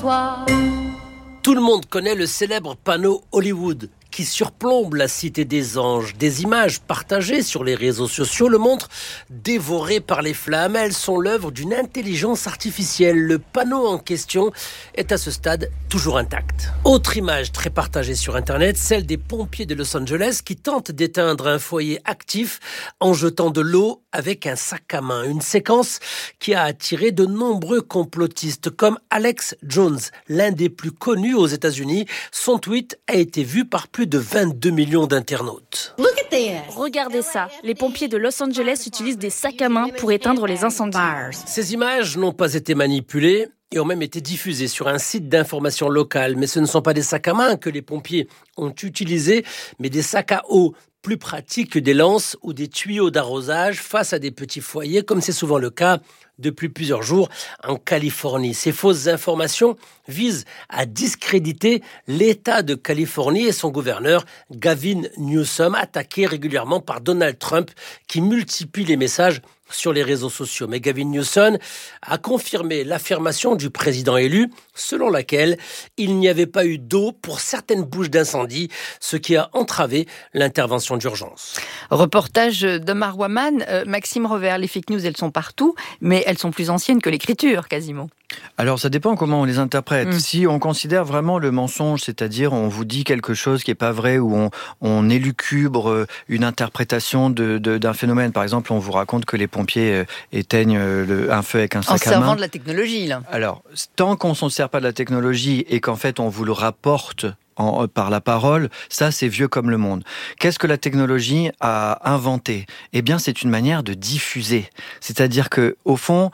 quoi. Tout le monde connaît le célèbre panneau Hollywood qui surplombe la cité des anges. Des images partagées sur les réseaux sociaux le montrent dévoré par les flammes. Elles sont l'œuvre d'une intelligence artificielle. Le panneau en question est à ce stade toujours intact. Autre image très partagée sur Internet, celle des pompiers de Los Angeles qui tentent d'éteindre un foyer actif en jetant de l'eau avec un sac à main. Une séquence qui a attiré de nombreux complotistes comme Alex Jones, l'un des plus connus aux États-Unis. Son tweet a été vu par plus de 22 millions d'internautes. Regardez ça, les pompiers de Los Angeles utilisent des sacs à main pour éteindre les incendies. Ces images n'ont pas été manipulées et ont même été diffusées sur un site d'information locale. Mais ce ne sont pas des sacs à main que les pompiers ont utilisés, mais des sacs à eau, plus pratiques que des lances ou des tuyaux d'arrosage face à des petits foyers, comme c'est souvent le cas depuis plusieurs jours en Californie. Ces fausses informations visent à discréditer l'État de Californie et son gouverneur Gavin Newsom, attaqué régulièrement par Donald Trump, qui multiplie les messages sur les réseaux sociaux. Mais Gavin Newsom a confirmé l'affirmation du président élu selon laquelle il n'y avait pas eu d'eau pour certaines bouches d'incendie, ce qui a entravé l'intervention d'urgence. Reportage d'Omar Waman. Maxime Revers, les fake news, elles sont partout, mais elles sont plus anciennes que l'écriture, quasiment. Alors ça dépend comment on les interprète. Si on considère vraiment le mensonge, c'est-à-dire on vous dit quelque chose qui n'est pas vrai ou on élucubre une interprétation d'un phénomène. Par exemple, on vous raconte que les pompiers éteignent un feu avec un sac à main. En servant de la technologie, là. Alors, tant qu'on ne s'en sert pas de la technologie et qu'en fait on vous le rapporte par la parole, ça c'est vieux comme le monde. Qu'est-ce que la technologie a inventé ? Eh bien, c'est une manière de diffuser. C'est-à-dire que, au fond,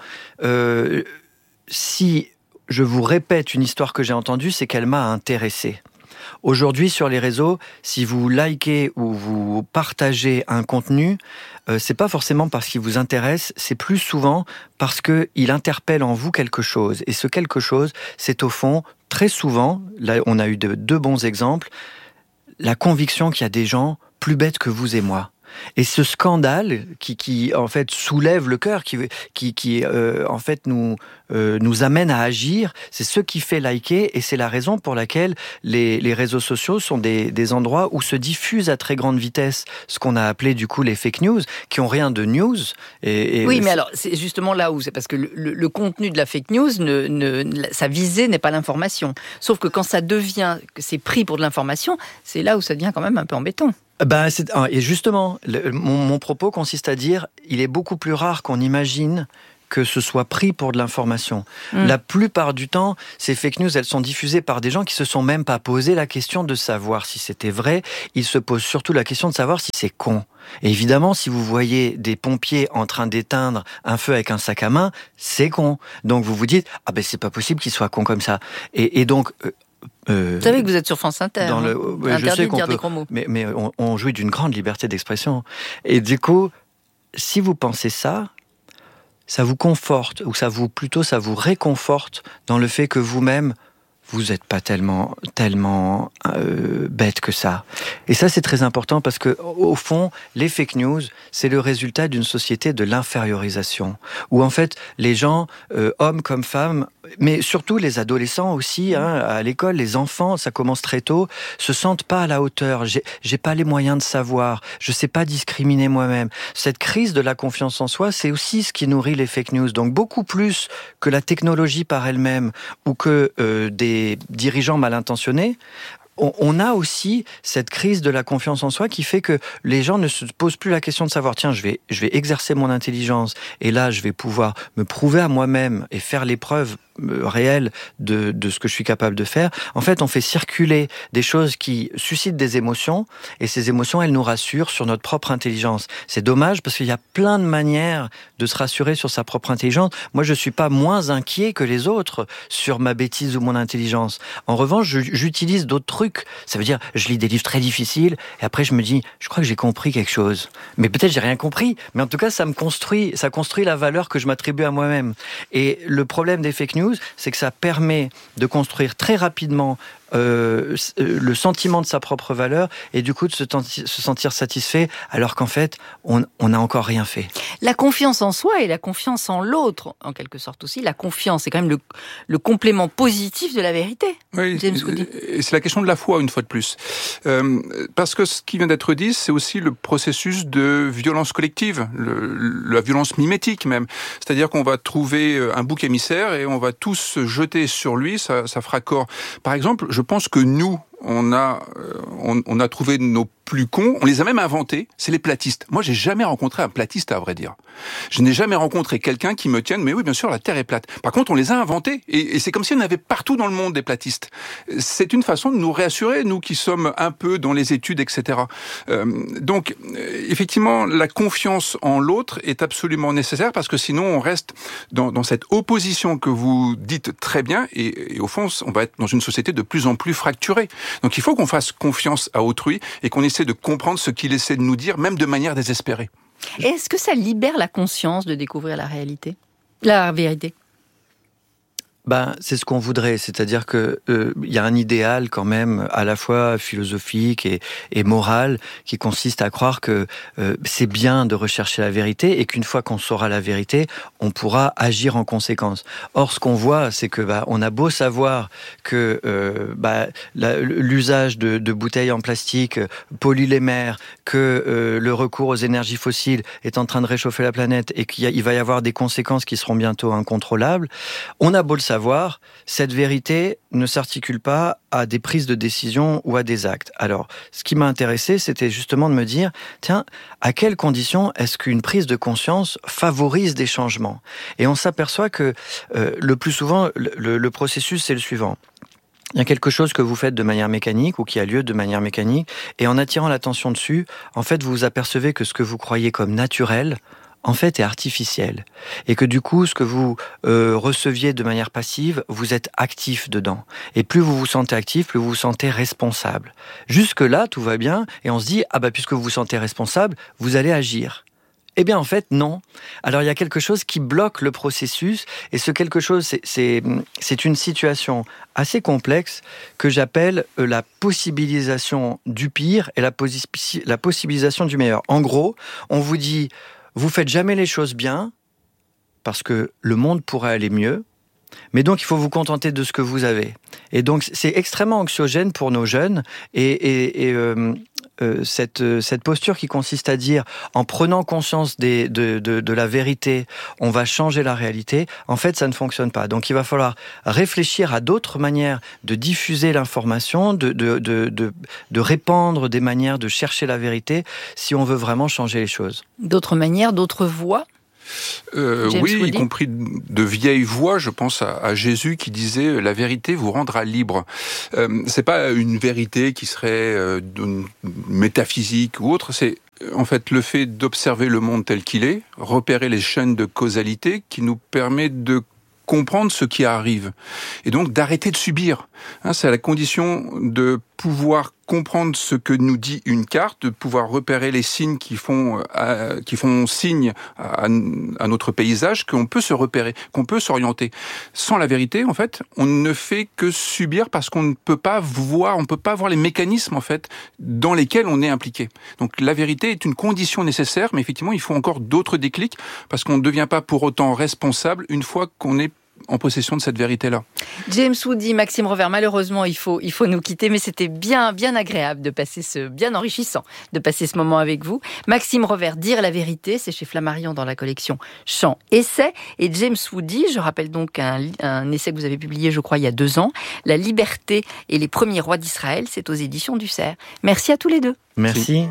si je vous répète une histoire que j'ai entendue, c'est qu'elle m'a intéressé. Aujourd'hui, sur les réseaux, si vous likez ou vous partagez un contenu, c'est pas forcément parce qu'il vous intéresse, c'est plus souvent parce qu'il interpelle en vous quelque chose. Et ce quelque chose, c'est au fond, très souvent, là on a eu deux bons exemples, la conviction qu'il y a des gens plus bêtes que vous et moi. Et ce scandale qui en fait soulève le cœur, qui en fait nous amène à agir, c'est ce qui fait liker et c'est la raison pour laquelle les réseaux sociaux sont des endroits où se diffusent à très grande vitesse ce qu'on a appelé du coup les fake news, qui ont rien de news. Oui, mais alors c'est justement là où c'est parce que le contenu de la fake news, sa visée n'est pas l'information. Sauf que quand ça devient, que c'est pris pour de l'information, c'est là où ça devient quand même un peu embêtant. Et justement, mon propos consiste à dire, il est beaucoup plus rare qu'on imagine que ce soit pris pour de l'information. La plupart du temps, ces fake news, elles sont diffusées par des gens qui se sont même pas posé la question de savoir si c'était vrai. Ils se posent surtout la question de savoir si c'est con. Et évidemment, si vous voyez des pompiers en train d'éteindre un feu avec un sac à main, c'est con. Donc vous vous dites, c'est pas possible qu'ils soient cons comme ça. Et donc... vous savez que vous êtes sur France Inter. Je sais qu'on dire peut, des gros mots. Mais on jouit d'une grande liberté d'expression. Et du coup, si vous pensez ça vous conforte, ou ça vous réconforte dans le fait que vous-même, vous n'êtes pas tellement bête que ça. Et ça, c'est très important parce que, au fond, les fake news, c'est le résultat d'une société de l'infériorisation. Où, en fait, les gens, hommes comme femmes, mais surtout les adolescents aussi, à l'école, les enfants, ça commence très tôt, se sentent pas à la hauteur. J'ai pas les moyens de savoir. Je sais pas discriminer moi-même. Cette crise de la confiance en soi, c'est aussi ce qui nourrit les fake news. Donc, beaucoup plus que la technologie par elle-même ou que des dirigeants mal intentionnés, on a aussi cette crise de la confiance en soi qui fait que les gens ne se posent plus la question de savoir, tiens, je vais exercer mon intelligence et là, je vais pouvoir me prouver à moi-même et faire l'épreuve réelle de ce que je suis capable de faire. En fait, on fait circuler des choses qui suscitent des émotions et ces émotions, elles nous rassurent sur notre propre intelligence. C'est dommage parce qu'il y a plein de manières de se rassurer sur sa propre intelligence. Moi, je suis pas moins inquiet que les autres sur ma bêtise ou mon intelligence. En revanche, j'utilise d'autres trucs. Ça veut dire, je lis des livres très difficiles et après je me dis, je crois que j'ai compris quelque chose. Mais peut-être j'ai rien compris. Mais en tout cas, ça construit la valeur que je m'attribue à moi-même. Et le problème des fake news, c'est que ça permet de construire très rapidement le sentiment de sa propre valeur et du coup de se sentir satisfait alors qu'en fait, on n'a encore rien fait. La confiance en soi et la confiance en l'autre, en quelque sorte aussi. La confiance, c'est quand même le complément positif de la vérité. Oui, James Woody. Et c'est la question de la foi, une fois de plus. Parce que ce qui vient d'être dit, c'est aussi le processus de violence collective, la violence mimétique même. C'est-à-dire qu'on va trouver un bouc émissaire et on va tous se jeter sur lui, ça fera corps. Par exemple, je pense que nous, on a trouvé nos plus cons, on les a même inventés, c'est les platistes. Moi, j'ai jamais rencontré un platiste, à vrai dire. Je n'ai jamais rencontré quelqu'un qui me tienne, mais oui, bien sûr, la Terre est plate. Par contre, on les a inventés, et c'est comme si on avait partout dans le monde des platistes. C'est une façon de nous réassurer, nous qui sommes un peu dans les études, etc. Donc, effectivement, la confiance en l'autre est absolument nécessaire, parce que sinon, on reste dans cette opposition que vous dites très bien, et au fond, on va être dans une société de plus en plus fracturée. Donc il faut qu'on fasse confiance à autrui et qu'on essaie de comprendre ce qu'il essaie de nous dire, même de manière désespérée. Et est-ce que ça libère la conscience de découvrir la réalité, la vérité ? C'est ce qu'on voudrait, c'est-à-dire que y a un idéal quand même à la fois philosophique et moral qui consiste à croire que c'est bien de rechercher la vérité et qu'une fois qu'on saura la vérité, on pourra agir en conséquence. Or, ce qu'on voit, c'est que on a beau savoir que l'usage de bouteilles en plastique pollue les mers, que le recours aux énergies fossiles est en train de réchauffer la planète et qu'il va y avoir des conséquences qui seront bientôt incontrôlables, on a beau le savoir, cette vérité ne s'articule pas à des prises de décision ou à des actes. Alors, ce qui m'a intéressé, c'était justement de me dire, tiens, à quelles conditions est-ce qu'une prise de conscience favorise des changements ? Et on s'aperçoit que le plus souvent, le processus, c'est le suivant. Il y a quelque chose que vous faites de manière mécanique ou qui a lieu de manière mécanique, et en attirant l'attention dessus, en fait, vous vous apercevez que ce que vous croyez comme naturel, en fait, est artificiel. Et que du coup, ce que vous receviez de manière passive, vous êtes actif dedans. Et plus vous vous sentez actif, plus vous vous sentez responsable. Jusque-là, tout va bien, et on se dit, puisque vous vous sentez responsable, vous allez agir. Eh bien, en fait, non. Alors, il y a quelque chose qui bloque le processus, et ce quelque chose, c'est une situation assez complexe que j'appelle la possibilisation du pire et la possibilisation du meilleur. En gros, on vous dit, vous faites jamais les choses bien, parce que le monde pourrait aller mieux, mais donc il faut vous contenter de ce que vous avez. Et donc c'est extrêmement anxiogène pour nos jeunes, cette posture qui consiste à dire, en prenant conscience de la vérité, on va changer la réalité, en fait ça ne fonctionne pas. Donc il va falloir réfléchir à d'autres manières de diffuser l'information, de répandre des manières de chercher la vérité, si on veut vraiment changer les choses. D'autres manières, d'autres voies ? Oui, y compris de vieilles voix. Je pense à Jésus qui disait « La vérité vous rendra libre ». C'est pas une vérité qui serait métaphysique ou autre, c'est en fait le fait d'observer le monde tel qu'il est, repérer les chaînes de causalité qui nous permet de comprendre ce qui arrive et donc d'arrêter de subir. C'est à la condition de pouvoir comprendre ce que nous dit une carte, de pouvoir repérer les signes qui font signe à notre paysage, qu'on peut se repérer, qu'on peut s'orienter. Sans la vérité, en fait, on ne fait que subir parce qu'on ne peut pas voir, les mécanismes en fait dans lesquels on est impliqué. Donc la vérité est une condition nécessaire, mais effectivement, il faut encore d'autres déclics parce qu'on ne devient pas pour autant responsable une fois qu'on est en possession de cette vérité-là. James Woody, Maxime Revers, malheureusement, il faut nous quitter, mais c'était bien agréable de passer bien enrichissant de passer ce moment avec vous. Maxime Revers, Dire la vérité, c'est chez Flammarion dans la collection Chants Essais. Et James Woody, je rappelle donc un essai que vous avez publié, je crois, il y a 2 ans, La liberté et les premiers rois d'Israël, c'est aux éditions du Cerf. Merci à tous les deux. Merci.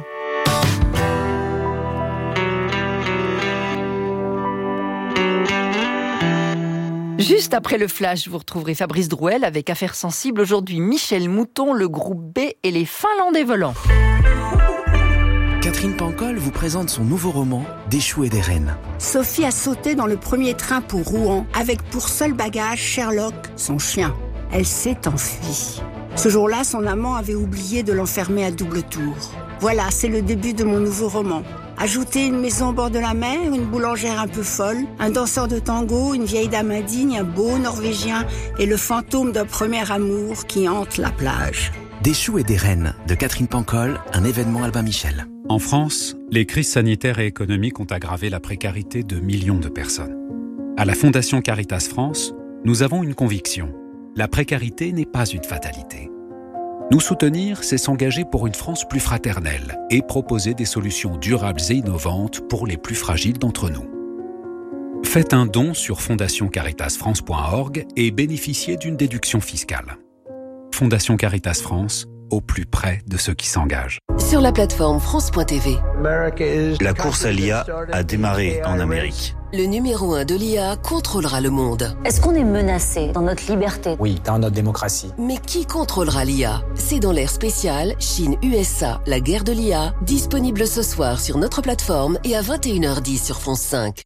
Juste après le flash, vous retrouverez Fabrice Drouel avec Affaires sensibles. Aujourd'hui, Michel Mouton, le groupe B et les Finlandais volants. Catherine Pancol vous présente son nouveau roman, Déchouée des reines. Sophie a sauté dans le premier train pour Rouen, avec pour seul bagage Sherlock, son chien. Elle s'est enfuie. Ce jour-là, son amant avait oublié de l'enfermer à double tour. Voilà, c'est le début de mon nouveau roman. Ajoutez une maison au bord de la mer, une boulangère un peu folle, un danseur de tango, une vieille dame indigne, un beau Norvégien et le fantôme d'un premier amour qui hante la plage. Des choux et des reines de Catherine Pancol, un événement Albin Michel. En France, les crises sanitaires et économiques ont aggravé la précarité de millions de personnes. À la Fondation Caritas France, nous avons une conviction. La précarité n'est pas une fatalité. Nous soutenir, c'est s'engager pour une France plus fraternelle et proposer des solutions durables et innovantes pour les plus fragiles d'entre nous. Faites un don sur fondationcaritasfrance.org et bénéficiez d'une déduction fiscale. Fondation Caritas France, au plus près de ceux qui s'engagent. Sur la plateforme France.tv. La course à l'IA a démarré en Amérique. Le numéro 1 de l'IA contrôlera le monde. Est-ce qu'on est menacé dans notre liberté? Oui, dans notre démocratie. Mais qui contrôlera l'IA? C'est dans l'ère spéciale Chine-USA, la guerre de l'IA, disponible ce soir sur notre plateforme et à 21h10 sur France 5.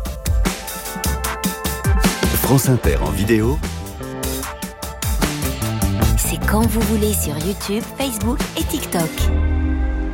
France Inter en vidéo. C'est quand vous voulez sur YouTube, Facebook et TikTok.